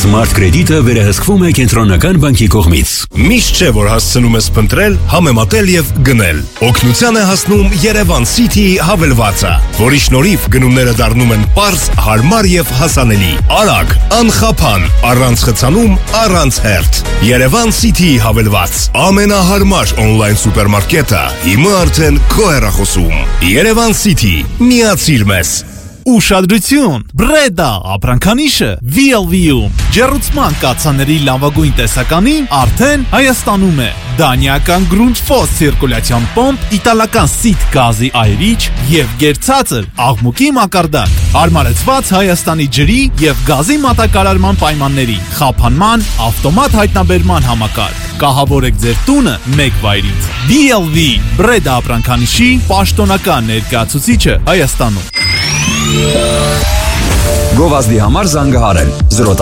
Smart Credit-ը վերահսկվում է Կենտրոնական բանկի կողմից։ Միշտ չէ, որ հասցնում ես փնտրել, համեմատել եւ գնել։ Օգնության է հասնում Երևան City-ի հավելվածը, որի շնորհիվ գնումները դառնում են պարզ, հարմար եւ հասանելի։ Արագ, անխափան, առանց խցանում, առանց հերթ։ Երևան City-ի հավելված։ Ամենահարմար on-line սուպերմարկետը հիմա արդեն քո հեռախոսում։ Երևան City, միացիր մեզ։ Ուշադրություն! Բրեդա ապրանքանիշը VLV-ում ջեռուցման կաթսաների լավագույն տեսականին արդեն Հայաստանում է։ Դանիական Grundfos ցիրկուլյացիոն պոմպ, իտալական Sit գազի այրիչ եւ գերցածր աղմուկի մակարդակ։ Հարմարեցված Հայաստանի ջրի եւ գազի մատակարարման պայմանների, խափանման, ավտոմատ հայտնաբերման համակարգ։ Կահավորեք ձեր տունը մեկ վայրից։ VLV Բրեդա ապրանքանիշի պաշտոնական ներկայացուցիչը Հայաստանում։ Գովազդի համար զանգահարել 0